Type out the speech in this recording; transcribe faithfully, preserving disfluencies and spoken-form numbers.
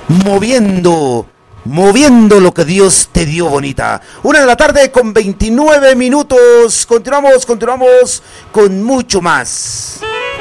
moviendo, moviendo lo que Dios te dio, bonita. Una de la tarde con veintinueve minutos. Continuamos, continuamos con mucho más.